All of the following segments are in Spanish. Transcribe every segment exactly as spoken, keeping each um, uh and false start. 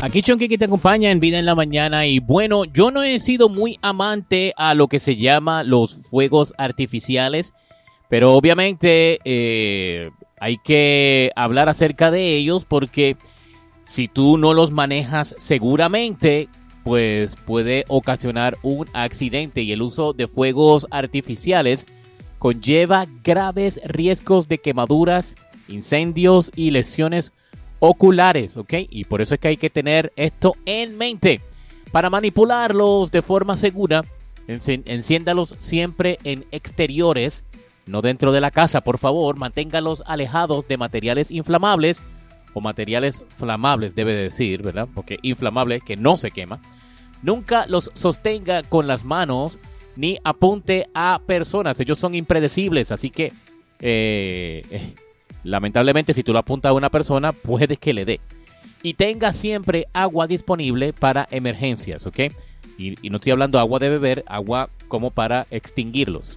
Aquí Chonky que te acompaña en Vida en la Mañana y bueno, yo no he sido muy amante a lo que se llama los fuegos artificiales, pero obviamente eh, hay que hablar acerca de ellos porque si tú no los manejas seguramente, pues puede ocasionar un accidente y el uso de fuegos artificiales conlleva graves riesgos de quemaduras, incendios y lesiones oculares, ¿ok? Y por eso es que hay que tener esto en mente. Para manipularlos de forma segura, enci- enciéndalos siempre en exteriores, no dentro de la casa, por favor. Manténgalos alejados de materiales inflamables, o materiales flamables, debe decir, ¿verdad? Porque inflamable, que no se quema. Nunca los sostenga con las manos, ni apunte a personas. Ellos son impredecibles, así que... Eh, eh, Lamentablemente, si tú lo apuntas a una persona, puede que le dé. Y tenga siempre agua disponible para emergencias, ¿ok? Y, y no estoy hablando de agua de beber, agua como para extinguirlos.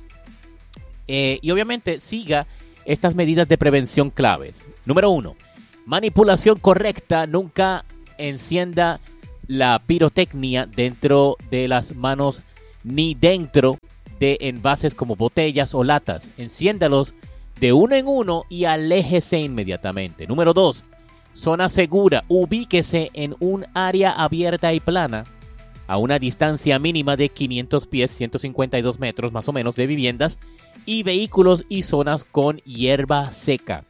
Eh, y obviamente, siga estas medidas de prevención claves. Número uno, manipulación correcta. Nunca encienda la pirotecnia dentro de las manos ni dentro de envases como botellas o latas. Enciéndalos de uno en uno y aléjese inmediatamente. Número dos, zona segura. Ubíquese en un área abierta y plana a una distancia mínima de quinientos pies, ciento cincuenta y dos metros más o menos, de viviendas y vehículos y zonas con hierba seca.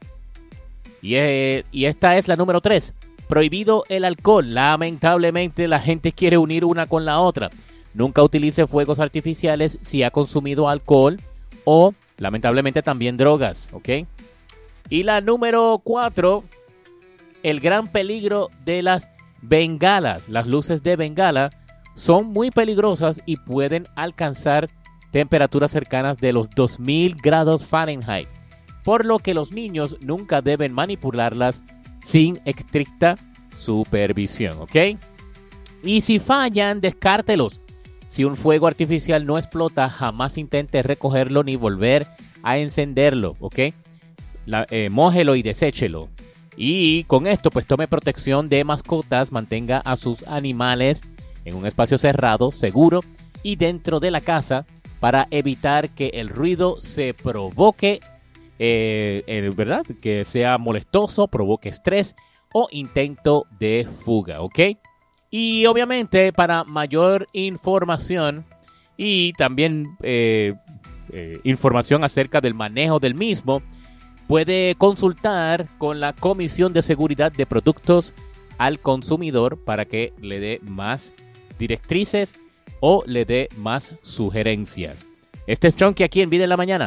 Y, eh, y esta es la número tres. Prohibido el alcohol. Lamentablemente la gente quiere unir una con la otra. Nunca utilice fuegos artificiales si ha consumido alcohol o lamentablemente también drogas, ¿ok? Y la número cuatro, el gran peligro de las bengalas. Las luces de bengala son muy peligrosas y pueden alcanzar temperaturas cercanas de los dos mil grados Fahrenheit, por lo que los niños nunca deben manipularlas sin estricta supervisión, ¿ok? Y si fallan, descártelos. Si un fuego artificial no explota, jamás intente recogerlo ni volver a encenderlo, ¿ok? La, eh, mójelo y deséchelo. Y con esto, pues tome protección de mascotas, mantenga a sus animales en un espacio cerrado, seguro y dentro de la casa para evitar que el ruido se provoque, eh, eh, ¿verdad? Que sea molestoso, provoque estrés o intento de fuga, ¿ok? Y obviamente para mayor información y también eh, eh, información acerca del manejo del mismo, puede consultar con la Comisión de Seguridad de Productos al Consumidor para que le dé más directrices o le dé más sugerencias. Este es Chonky aquí en Vida en la Mañana.